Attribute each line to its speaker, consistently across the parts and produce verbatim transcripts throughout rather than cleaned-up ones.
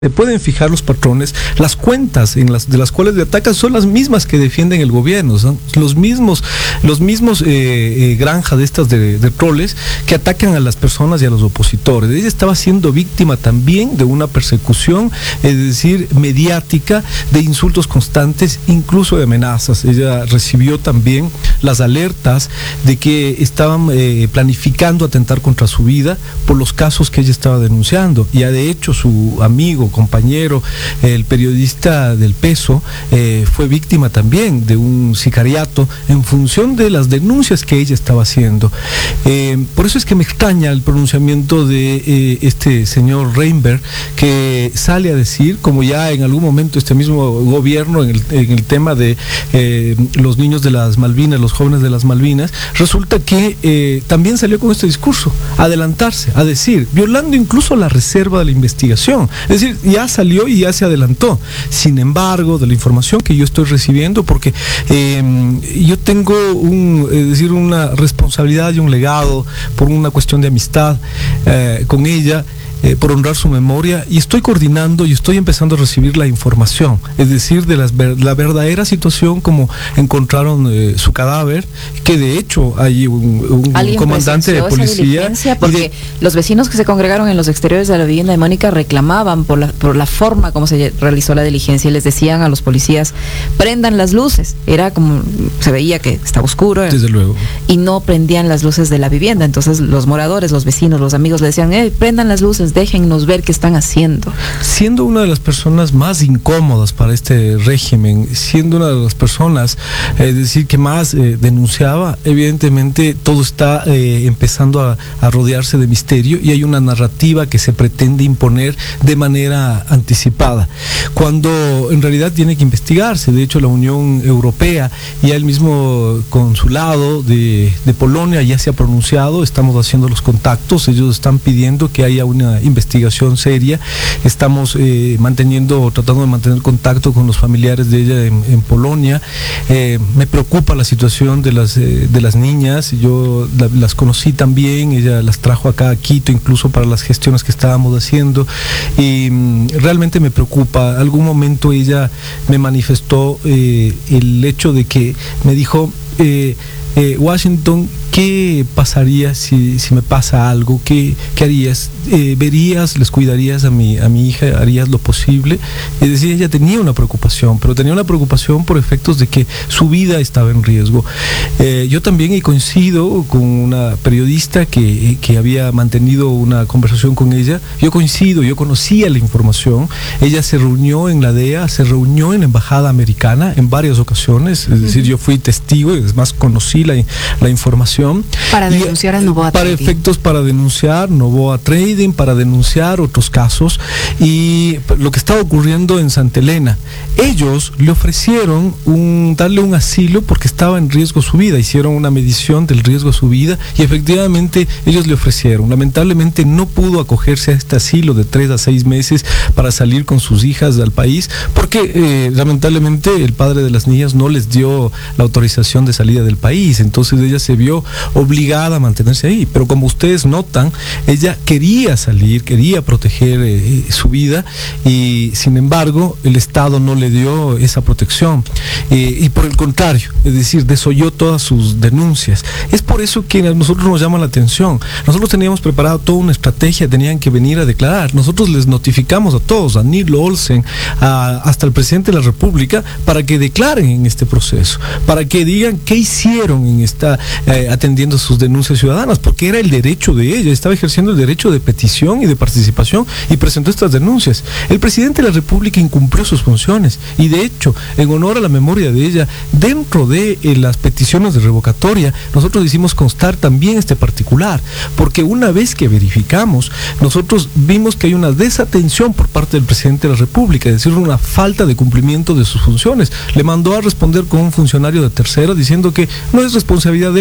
Speaker 1: se pueden fijar los patrones, las cuentas en las de las cuales le atacan son las mismas que defienden el gobierno, son los mismos, los mismos eh, eh, granjas de estas de, de troles que atacan a las personas y a los opositores. Ella estaba siendo víctima también de una persecución, es decir, mediática, de insultos constantes, incluso de amenazas. Ella recibió también las alertas de que estaban eh, planificando atentar contra su vida por los casos que ella estaba denunciando. Ya de hecho su amigo, compañero, el periodista del Peso, eh, fue víctima también de un sicariato en función de las denuncias que ella estaba haciendo. Eh, por eso es que me extraña el pronunciamiento de eh, este señor Reinberg, que sale a decir, como ya en algún momento este mismo gobierno en el, en el tema de eh, los niños de las Malvinas, los jóvenes de las Malvinas, resulta que eh, también salió con este discurso, adelantarse, a decir, violando incluso la reserva de la investigación. Es decir, ya salió y ya se adelantó. Sin embargo, de la información que yo estoy recibiendo, porque eh, yo tengo un, es decir, una responsabilidad y un legado por una cuestión de amistad eh, con ella, Eh, por honrar su memoria, y estoy coordinando y estoy empezando a recibir la información, es decir, de las, la verdadera situación, como encontraron eh, su cadáver, que de hecho hay un, un comandante de policía.
Speaker 2: Porque
Speaker 1: de,
Speaker 2: los vecinos que se congregaron en los exteriores de la vivienda de Mónica reclamaban por la, por la forma como se realizó la diligencia, y les decían a los policías, prendan las luces. Era como, se veía que estaba oscuro,
Speaker 1: desde luego,
Speaker 2: y no prendían las luces de la vivienda. Entonces los moradores, los vecinos, los amigos le decían, eh, prendan las luces, déjennos ver qué están haciendo.
Speaker 1: Siendo una de las personas más incómodas para este régimen, siendo una de las personas, es eh, decir, que más eh, denunciaba, evidentemente todo está eh, empezando a, a rodearse de misterio, y hay una narrativa que se pretende imponer de manera anticipada, cuando en realidad tiene que investigarse. De hecho, la Unión Europea y el mismo consulado de, de Polonia ya se ha pronunciado, estamos haciendo los contactos, ellos están pidiendo que haya una investigación seria. Estamos eh, manteniendo, tratando de mantener contacto con los familiares de ella en, en Polonia. Eh, me preocupa la situación de las, eh, de las niñas. Yo la, las conocí también, ella las trajo acá a Quito, incluso para las gestiones que estábamos haciendo, y mm, realmente me preocupa. Algún momento ella me manifestó eh, el hecho de que me dijo, eh, eh, Washington, ¿qué pasaría si, si me pasa algo? ¿Qué, qué harías? Eh, ¿Verías, les cuidarías a mi, a mi hija? ¿Harías lo posible? Es decir, ella tenía una preocupación, pero tenía una preocupación por efectos de que su vida estaba en riesgo. Eh, yo también he coincidido con una periodista que, que había mantenido una conversación con ella. Yo coincido, yo conocía la información. Ella se reunió en la D E A, se reunió en la Embajada Americana en varias ocasiones. Es decir, yo fui testigo, es más, conocí la, la información.
Speaker 2: Para denunciar a Novoa
Speaker 1: Para
Speaker 2: Trading.
Speaker 1: efectos para denunciar Novoa Trading, para denunciar otros casos y lo que estaba ocurriendo en Santa Elena. Ellos le ofrecieron un, darle un asilo porque estaba en riesgo su vida. Hicieron una medición del riesgo a su vida y efectivamente ellos le ofrecieron. Lamentablemente no pudo acogerse a este asilo de tres a seis meses para salir con sus hijas al país, porque eh, lamentablemente el padre de las niñas no les dio la autorización de salida del país. Entonces ella se vio obligada a mantenerse ahí, pero como ustedes notan, ella quería salir, quería proteger eh, su vida, y sin embargo el Estado no le dio esa protección, eh, y por el contrario, es decir, desoyó todas sus denuncias. Es por eso que a nosotros nos llama la atención. Nosotros teníamos preparado toda una estrategia, tenían que venir a declarar. Nosotros les notificamos a todos, a Nilo Olsen, a, hasta el presidente de la República, para que declaren en este proceso, para que digan qué hicieron en esta eh, atendiendo sus denuncias ciudadanas, porque era el derecho de ella, estaba ejerciendo el derecho de petición y de participación, y presentó estas denuncias. El presidente de la República incumplió sus funciones, y de hecho, en honor a la memoria de ella, dentro de eh, las peticiones de revocatoria, nosotros hicimos constar también este particular, porque una vez que verificamos, nosotros vimos que hay una desatención por parte del presidente de la República, es decir, una falta de cumplimiento de sus funciones. Le mandó a responder con un funcionario de tercera diciendo que no es responsabilidad de él, no es competencia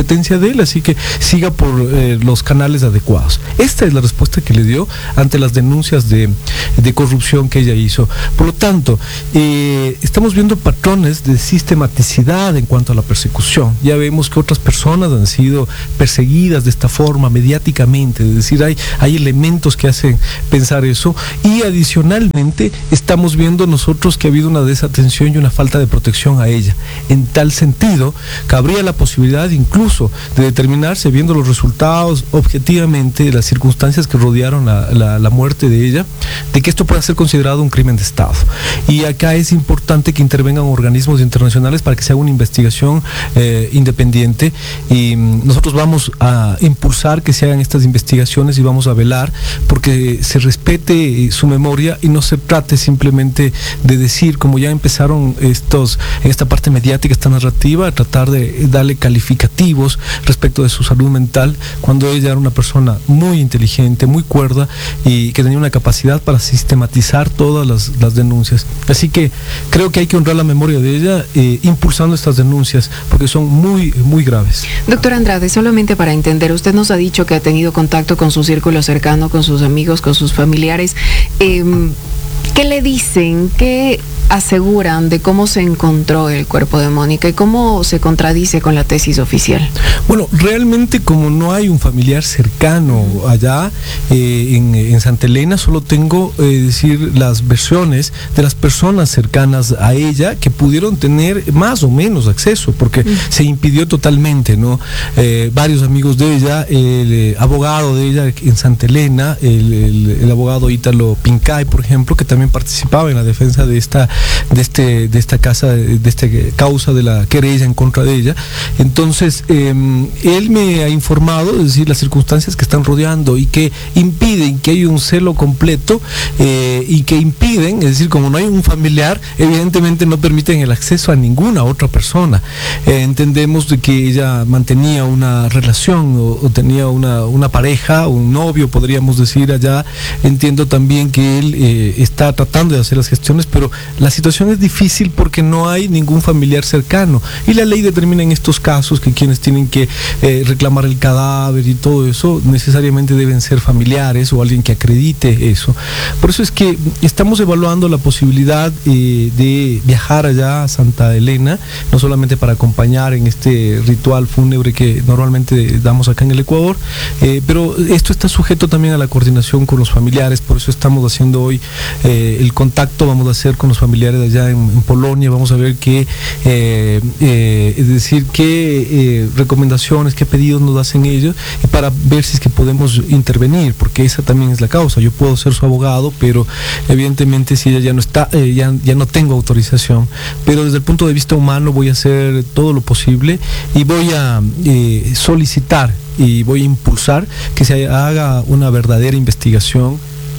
Speaker 1: competencia de él, así que siga por eh, los canales adecuados. Esta es la respuesta que le dio ante las denuncias de, de corrupción que ella hizo. Por lo tanto, eh, estamos viendo patrones de sistematicidad en cuanto a la persecución. Ya vemos que otras personas han sido perseguidas de esta forma mediáticamente, es decir, hay, hay elementos que hacen pensar eso, y adicionalmente estamos viendo nosotros que ha habido una desatención y una falta de protección a ella. En tal sentido, cabría la posibilidad incluso de determinarse, viendo los resultados objetivamente de las circunstancias que rodearon la, la, la muerte de ella, de que esto pueda ser considerado un crimen de Estado. Y acá es importante que intervengan organismos internacionales para que se haga una investigación eh, independiente, y mm, nosotros vamos a impulsar que se hagan estas investigaciones y vamos a velar porque se respete su memoria y no se trate simplemente de decir, como ya empezaron estos, en esta parte mediática, esta narrativa, a tratar de darle calificativos respecto de su salud mental, cuando ella era una persona muy inteligente, muy cuerda y que tenía una capacidad para sistematizar todas las, las denuncias. Así que creo que hay que honrar la memoria de ella eh, impulsando estas denuncias porque son muy, muy graves.
Speaker 3: Doctor Andrade, solamente para entender, usted nos ha dicho que ha tenido contacto con su círculo cercano, con sus amigos, con sus familiares. Eh, ¿Qué le dicen? ¿Qué aseguran de cómo se encontró el cuerpo de Mónica y cómo se contradice con la tesis oficial?
Speaker 1: Bueno, realmente como no hay un familiar cercano allá eh, en, en Santa Elena, solo tengo eh, decir las versiones de las personas cercanas a ella que pudieron tener más o menos acceso, porque mm. se impidió totalmente, ¿no? Eh, varios amigos de ella, el eh, abogado de ella en Santa Elena, el, el, el abogado Ítalo Pincay, por ejemplo, que también participaba en la defensa de esta de este de esta casa de esta causa de la querella en contra de ella. Entonces eh, él me ha informado, es decir, las circunstancias que están rodeando y que impiden que haya un celo completo eh, y que impiden, es decir, como no hay un familiar, evidentemente no permiten el acceso a ninguna otra persona. Eh, entendemos de que ella mantenía una relación o, o tenía una, una pareja, un novio, podríamos decir allá. Entiendo también que él eh, está tratando de hacer las gestiones, pero la situación es difícil porque no hay ningún familiar cercano y la ley determina en estos casos que quienes tienen que eh, reclamar el cadáver y todo eso necesariamente deben ser familiares o alguien que acredite eso. Por eso es que estamos evaluando la posibilidad eh, de viajar allá a Santa Elena, no solamente para acompañar en este ritual fúnebre que normalmente damos acá en el Ecuador, eh, pero esto está sujeto también a la coordinación con los familiares. Por eso estamos haciendo hoy eh, el contacto, vamos a hacer con los familiares allá en, en Polonia, vamos a ver qué, eh, eh, es decir, qué eh, recomendaciones, qué pedidos nos hacen ellos, y para ver si es que podemos intervenir, porque esa también es la causa. Yo puedo ser su abogado, pero evidentemente si ella ya no está, eh, ya, ya no tengo autorización, pero desde el punto de vista humano voy a hacer todo lo posible y voy a eh, solicitar y voy a impulsar que se haga una verdadera investigación.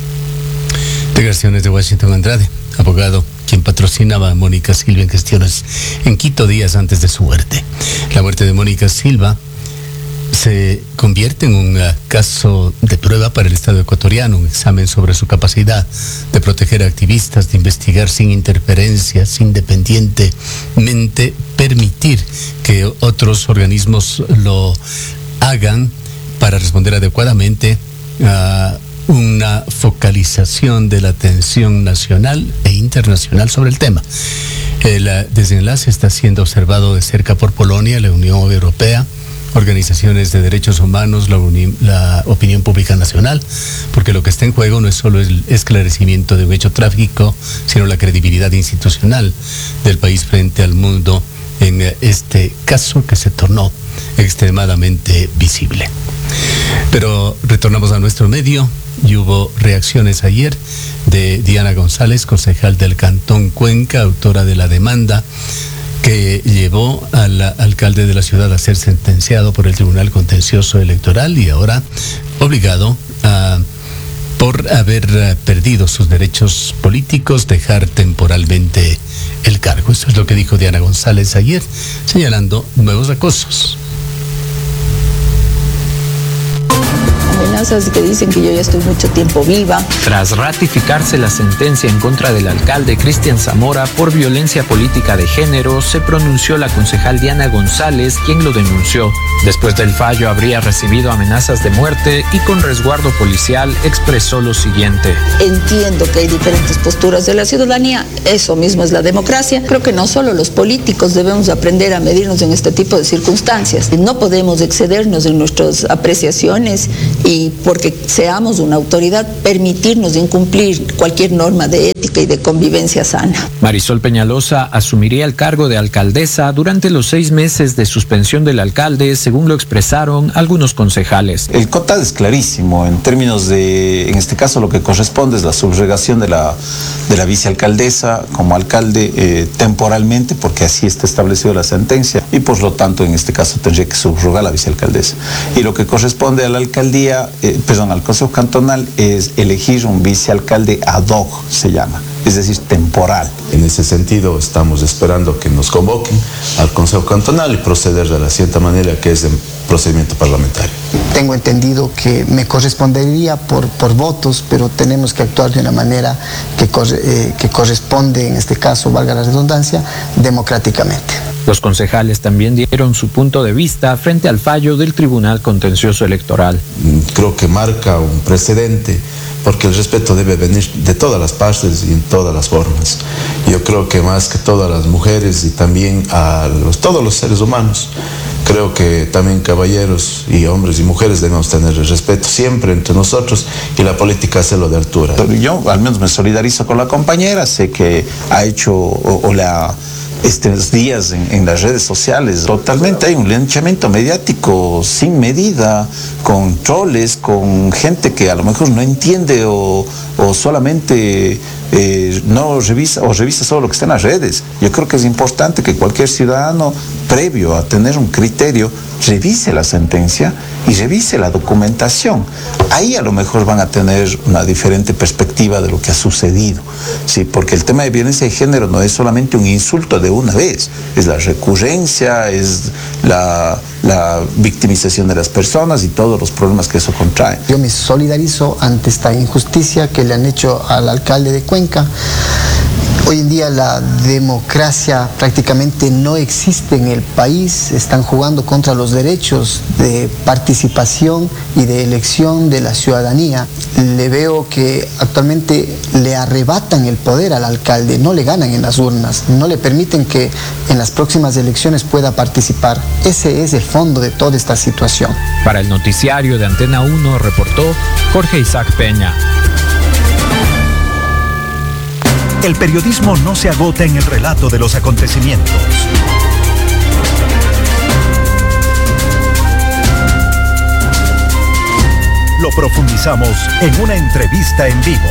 Speaker 4: Declaraciones de Washington Andrade, abogado quien patrocinaba a Mónica Silva en gestiones en Quito días antes de su muerte. La muerte de Mónica Silva se convierte en un uh, caso de prueba para el Estado ecuatoriano, un examen sobre su capacidad de proteger a activistas, de investigar sin interferencias, independientemente, permitir que otros organismos lo hagan para responder adecuadamente a una focalización de la atención nacional e internacional sobre el tema. El uh, desenlace está siendo observado de cerca por Polonia, la Unión Europea, organizaciones de derechos humanos, la, uni, la opinión pública nacional, porque lo que está en juego no es solo el esclarecimiento de un hecho trágico, sino la credibilidad institucional del país frente al mundo en este caso que se tornó extremadamente visible. Pero retornamos a nuestro medio y hubo reacciones ayer de Diana González, concejal del Cantón Cuenca, autora de la demanda que llevó al alcalde de la ciudad a ser sentenciado por el Tribunal Contencioso Electoral y ahora obligado a, por haber perdido sus derechos políticos, dejar temporalmente el cargo. Eso es lo que dijo Diana González ayer, señalando nuevos acosos.
Speaker 5: amenazas que dicen que yo ya estoy mucho tiempo viva.
Speaker 6: Tras ratificarse la sentencia en contra del alcalde Cristian Zamora por violencia política de género, se pronunció la concejal Diana González, quien lo denunció. Después del fallo habría recibido amenazas de muerte y con resguardo policial expresó lo siguiente.
Speaker 5: Entiendo que hay diferentes posturas de la ciudadanía, eso mismo es la democracia. Creo que no solo los políticos debemos aprender a medirnos en este tipo de circunstancias. No podemos excedernos en nuestras apreciaciones y porque seamos una autoridad permitirnos incumplir cualquier norma de ética y de convivencia sana.
Speaker 6: Marisol Peñalosa asumiría el cargo de alcaldesa durante los seis meses de suspensión del alcalde, según lo expresaron algunos concejales.
Speaker 7: El COTAD es clarísimo en términos de, en este caso lo que corresponde es la subrogación de la, de la vicealcaldesa como alcalde eh, temporalmente, porque así está establecido la sentencia, y por lo tanto en este caso tendría que subrogar la vicealcaldesa. Y lo que corresponde a la alcaldía, eh, perdón, al Consejo Cantonal es elegir un vicealcalde ad hoc, se llama, es decir, temporal.
Speaker 8: En ese sentido, estamos esperando que nos convoquen al Consejo Cantonal y proceder de la cierta manera que es el procedimiento parlamentario.
Speaker 9: Tengo entendido que me correspondería por, por votos, pero tenemos que actuar de una manera que, eh, que corresponde, en este caso, valga la redundancia, democráticamente.
Speaker 6: Los concejales también dieron su punto de vista frente al fallo del Tribunal Contencioso Electoral.
Speaker 8: Creo que marca un precedente, porque el respeto debe venir de todas las partes y en todas las formas. Yo creo que más que todas las mujeres y también a los, todos los seres humanos, creo que también caballeros y hombres y mujeres debemos tener el respeto siempre entre nosotros y la política hacerlo de altura.
Speaker 7: Yo al menos me solidarizo con la compañera, sé que ha hecho o, o la... estos días en, en las redes sociales, totalmente hay un linchamiento mediático sin medida, con troles, con gente que a lo mejor no entiende o, o solamente eh, no revisa o revisa solo lo que está en las redes. Yo creo que es importante que cualquier ciudadano, previo a tener un criterio, revise la sentencia y revise la documentación. Ahí a lo mejor van a tener una diferente perspectiva de lo que ha sucedido, ¿sí? Porque el tema de violencia de género no es solamente un insulto de una vez, es la recurrencia, es la, la victimización de las personas y todos los problemas que eso contrae.
Speaker 9: Yo me solidarizo ante esta injusticia que le han hecho al alcalde de Cuenca. Hoy en día la democracia prácticamente no existe en el país, están jugando contra los derechos de participación y de elección de la ciudadanía. Le veo que actualmente le arrebatan el poder al alcalde, no le ganan en las urnas, no le permiten que en las próximas elecciones pueda participar. Ese es el fondo de toda esta situación.
Speaker 6: Para el noticiario de Antena uno reportó Jorge Isaac Peña.
Speaker 10: El periodismo no se agota en el relato de los acontecimientos. Lo profundizamos en una entrevista en vivo.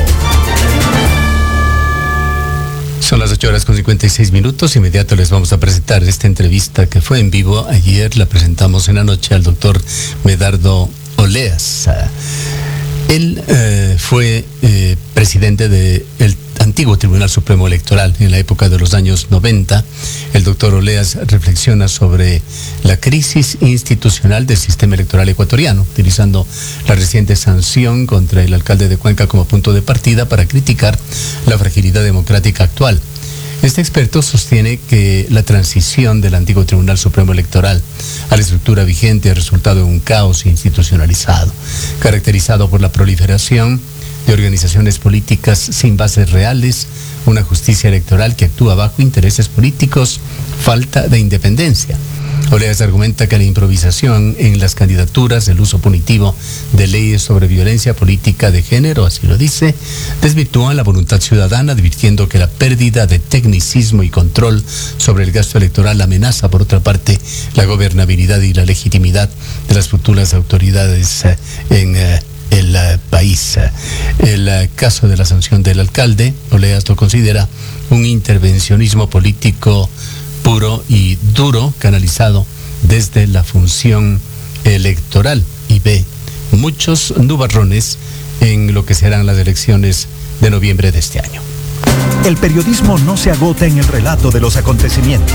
Speaker 4: Son las ocho horas con cincuenta y seis minutos. Inmediato les vamos a presentar esta entrevista que fue en vivo. Ayer la presentamos en la noche al doctor Medardo Oleas. Él eh, fue eh, presidente del antiguo Tribunal Supremo Electoral en la época de los años noventa. El doctor Oleas reflexiona sobre la crisis institucional del sistema electoral ecuatoriano, utilizando la reciente sanción contra el alcalde de Cuenca como punto de partida para criticar la fragilidad democrática actual. Este experto sostiene que la transición del antiguo Tribunal Supremo Electoral a la estructura vigente ha resultado en un caos institucionalizado, caracterizado por la proliferación de organizaciones políticas sin bases reales, una justicia electoral que actúa bajo intereses políticos, falta de independencia. Oleas argumenta que la improvisación en las candidaturas, el uso punitivo de leyes sobre violencia política de género, así lo dice, desvirtúan la voluntad ciudadana, advirtiendo que la pérdida de tecnicismo y control sobre el gasto electoral amenaza, por otra parte, la gobernabilidad y la legitimidad de las futuras autoridades en el país. El caso de la sanción del alcalde, Oleas lo considera un intervencionismo político puro y duro, canalizado desde la función electoral, y ve muchos nubarrones en lo que serán las elecciones de noviembre de este año.
Speaker 10: El periodismo no se agota en el relato de los acontecimientos.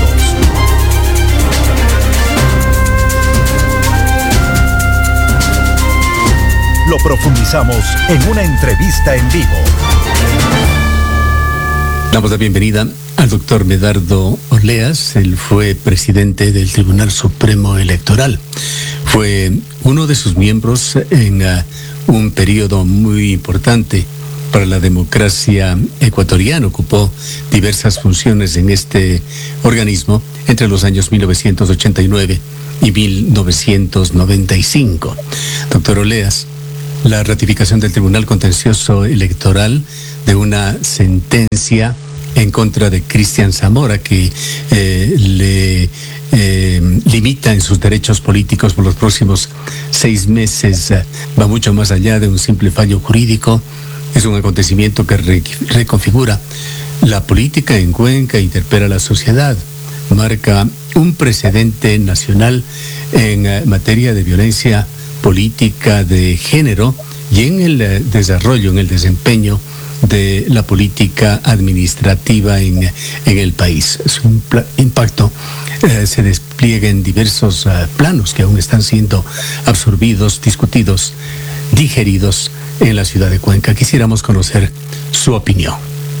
Speaker 10: Lo profundizamos en una entrevista en vivo.
Speaker 4: Damos la bienvenida al doctor Medardo Oleas. Él fue presidente del Tribunal Supremo Electoral. Fue uno de sus miembros en uh, un periodo muy importante para la democracia ecuatoriana. Ocupó diversas funciones en este organismo entre los años mil novecientos ochenta y nueve y mil novecientos noventa y cinco. Doctor Oleas, la ratificación del Tribunal Contencioso Electoral de una sentencia en contra de Cristian Zamora que eh, le eh, limita en sus derechos políticos por los próximos seis meses, eh, va mucho más allá de un simple fallo jurídico. Es un acontecimiento que re- reconfigura la política en Cuenca, interpela a la sociedad, marca un precedente nacional en eh, materia de violencia política de género y en el eh, desarrollo, en el desempeño de la política administrativa en, en el país. Es un pla- impacto eh, se despliega en diversos uh, planos que aún están siendo absorbidos, discutidos, digeridos en la ciudad de Cuenca. Quisiéramos conocer su opinión.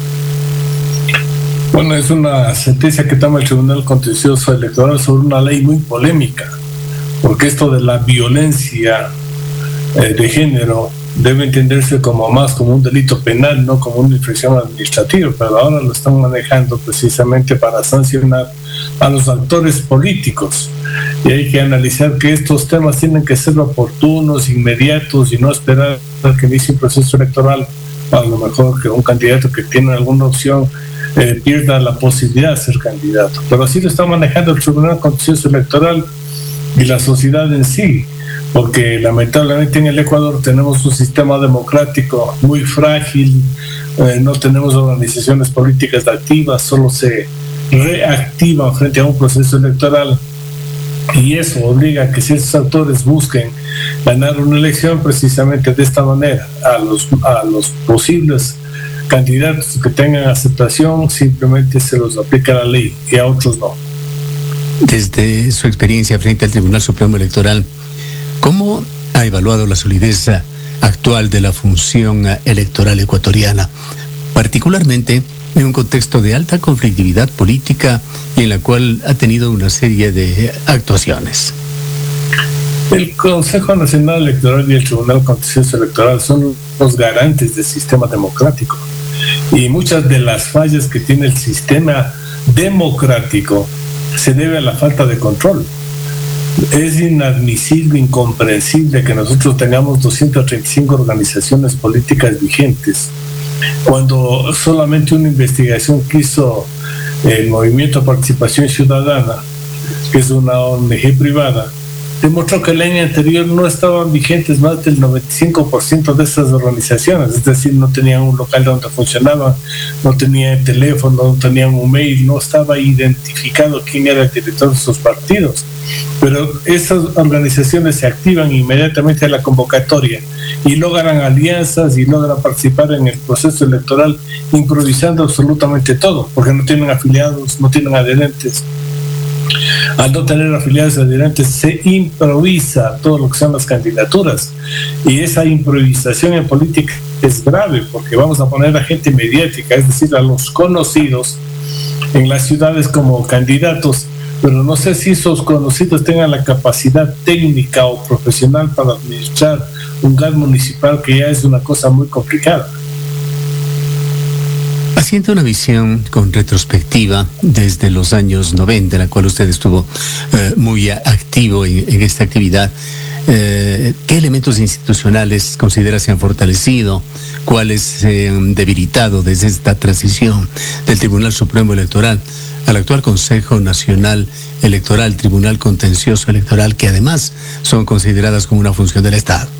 Speaker 11: Bueno, es una sentencia que toma el Tribunal Contencioso Electoral sobre una ley muy polémica, porque esto de la violencia eh, de género debe entenderse como más como un delito penal, no como una infracción administrativa, pero ahora lo están manejando precisamente para sancionar a los actores políticos. Y hay que analizar que estos temas tienen que ser oportunos, inmediatos, y no esperar a que inicie un proceso electoral. A lo mejor que un candidato que tiene alguna opción eh, pierda la posibilidad de ser candidato. Pero así lo está manejando el Tribunal Contencioso Electoral y la sociedad en sí, porque lamentablemente en el Ecuador tenemos un sistema democrático muy frágil, eh, no tenemos organizaciones políticas activas, solo se reactivan frente a un proceso electoral, y eso obliga a que ciertos actores busquen ganar una elección precisamente de esta manera. A los, a los posibles candidatos que tengan aceptación simplemente se los aplica la ley y a otros no.
Speaker 4: Desde su experiencia frente al Tribunal Supremo Electoral, ¿cómo ha evaluado la solidez actual de la función electoral ecuatoriana, particularmente en un contexto de alta conflictividad política y en la cual ha tenido una serie de actuaciones?
Speaker 11: El Consejo Nacional Electoral y el Tribunal Contencioso Electoral son los garantes del sistema democrático, y muchas de las fallas que tiene el sistema democrático se debe a la falta de control. Es inadmisible, incomprensible que nosotros tengamos doscientas treinta y cinco organizaciones políticas vigentes, cuando solamente una investigación que hizo el Movimiento de Participación Ciudadana, que es una O N G privada, demostró que el año anterior no estaban vigentes más del noventa y cinco por ciento de esas organizaciones, es decir, no tenían un local donde funcionaban, no tenían teléfono, no tenían un mail, no estaba identificado quién era el director de sus partidos. Pero esas organizaciones se activan inmediatamente a la convocatoria y logran alianzas y logran participar en el proceso electoral improvisando absolutamente todo, porque no tienen afiliados, no tienen adherentes. Al no tener afiliados y adherentes, se improvisa todo lo que son las candidaturas, y esa improvisación en política es grave, porque vamos a poner a gente mediática, es decir, a los conocidos en las ciudades como candidatos, pero no sé si esos conocidos tengan la capacidad técnica o profesional para administrar un gas municipal, que ya es una cosa muy complicada.
Speaker 4: Haciendo una visión con retrospectiva desde los años noventa, en la cual usted estuvo eh, muy activo en, en esta actividad, eh, ¿qué elementos institucionales considera se han fortalecido? ¿Cuáles se han debilitado desde esta transición del Tribunal Supremo Electoral al actual Consejo Nacional Electoral, Tribunal Contencioso Electoral, que además son consideradas como una función del Estado?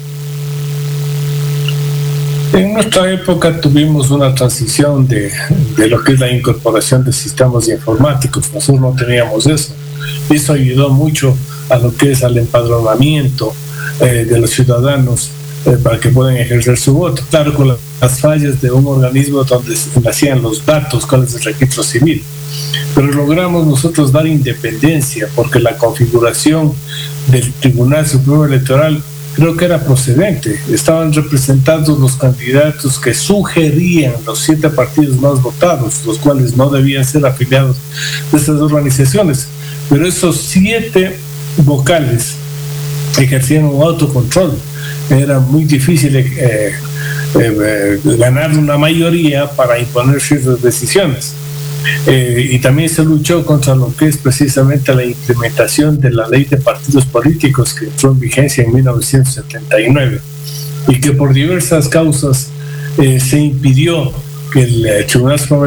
Speaker 11: En nuestra época tuvimos una transición de, de lo que es la incorporación de sistemas informáticos. Nosotros no teníamos eso. Eso ayudó mucho a lo que es al empadronamiento eh, de los ciudadanos eh, para que puedan ejercer su voto. Claro, con las fallas de un organismo donde se nacían los datos, cuál es el registro civil. Pero logramos nosotros dar independencia, porque la configuración del Tribunal Supremo Electoral creo que era procedente. Estaban representados los candidatos que sugerían los siete partidos más votados, los cuales no debían ser afiliados de estas organizaciones. Pero esos siete vocales ejercían un autocontrol. Era muy difícil eh, eh, eh, ganar una mayoría para imponer ciertas decisiones. Eh, y también se luchó contra lo que es precisamente la implementación de la ley de partidos políticos que entró en vigencia en mil novecientos setenta y nueve y que por diversas causas eh, se impidió que el eh, Tribunal Supremo